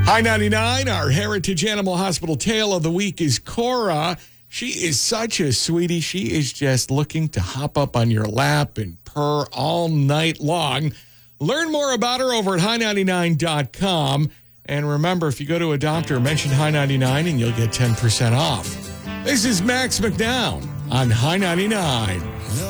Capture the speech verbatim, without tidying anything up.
Hi ninety-nine, our Heritage Animal Hospital tale of the week is Cora. She is such a sweetie. She is just looking to hop up on your lap and purr all night long. Learn more about her over at hi ninety-nine dot com. And remember, if you go to a doctor, mention Hi ninety-nine and you'll get ten percent off. This is Max McNown on Hi ninety-nine.